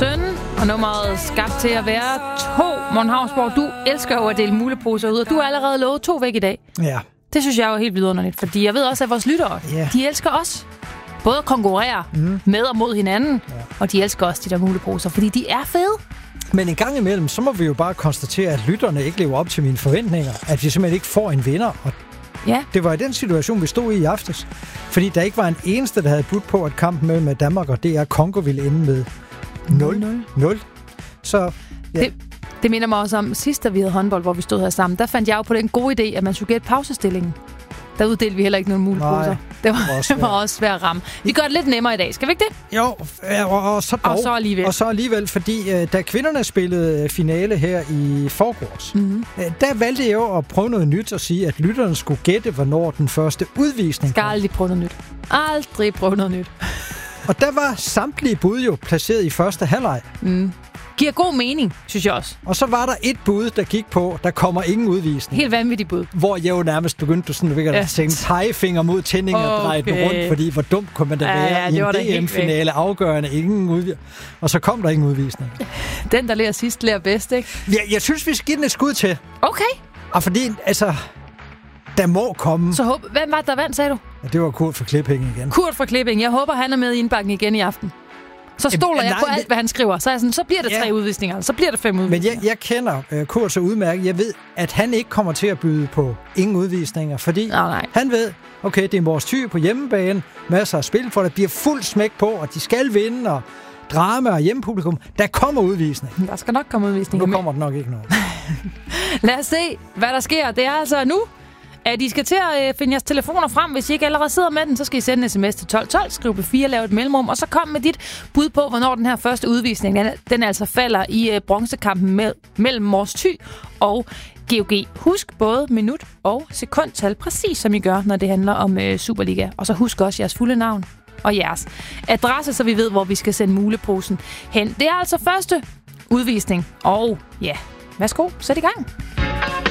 søn, og nummeret skabt til at være 2. Morten Hausborg, du elsker jo at dele muleposer ud, og du har allerede lovet 2 væk i dag. Ja. Det synes jeg er jo helt vidunderligt, fordi jeg ved også, at vores lyttere, de elsker os. Både at konkurrere med og mod hinanden, og de elsker også de der muleposer, fordi de er fede. Men en gang imellem, så må vi jo bare konstatere, at lytterne ikke lever op til mine forventninger. At vi simpelthen ikke får en vinder. Og det var i den situation, vi stod i aftes. Fordi der ikke var en eneste, der havde budt på, at kampen mellem Danmark og DR Congo ville ende med 0-0. Så ja. Det minder mig også om sidst, da vi havde håndbold, hvor vi stod her sammen. Der fandt jeg jo på den gode idé, at man skulle gætte pausestillingen. Der uddelte vi heller ikke nogen muleposer. Det var også svært at ramme. Vi gør det lidt nemmere i dag, skal vi ikke det? Jo, og så alligevel, fordi da kvinderne spillede finale her i forgårs, der valgte jeg jo at prøve noget nyt og sige, at lytterne skulle gætte, hvornår den første udvisning skal aldrig prøve noget nyt. Aldrig prøve noget nyt. Og der var samtlige bud jo placeret i første halvleg. Giver god mening, synes jeg også. Og så var der et bud, der gik på, der kommer ingen udvisning. Helt vanvittigt bud. Hvor jeg jo nærmest begyndte at tænke pegefinger mod tændingen og dreje den rundt, fordi hvor dumt kunne man da være i en DM-finale afgørende ingen udvisning. Og så kom der ingen udvisning. Den, der lærer sidst, lærer bedst, ikke? Jeg synes, vi skal give den et skud til. Okay. Og fordi, der må komme. Så hvem var der vandt, sagde du? Ja, det var Kurt fra Klipping igen. Kurt fra Klipping. Jeg håber, han er med i indbakken igen i aften. Så stoler jeg på alt, hvad han skriver. Så er jeg sådan, så bliver der 3 udvisninger, så bliver der 5 udvisninger. Men jeg kender Kurt så udmærket. Jeg ved, at han ikke kommer til at byde på ingen udvisninger, fordi han ved, okay, det er vores type på hjemmebane, masser af spil, for der bliver fuld smæk på, og de skal vinde, og drama og hjemmepublikum. Der kommer udvisning. Der skal nok komme udvisning. Nu kommer der nok ikke noget. Lad os se, hvad der sker. Det er altså nu, at I skal til at finde jeres telefoner frem. Hvis I ikke allerede sidder med den, så skal I sende en sms til 1212, skriv P4, lave et mellemrum, og så kom med dit bud på, hvornår den her første udvisning, den altså falder i bronzekampen mellem Mors Thy og GOG. Husk både minut og sekundtal, præcis som I gør, når det handler om Superliga. Og så husk også jeres fulde navn og jeres adresse, så vi ved, hvor vi skal sende muleposen hen. Det er altså første udvisning. Og ja, værsgo, sæt i gang.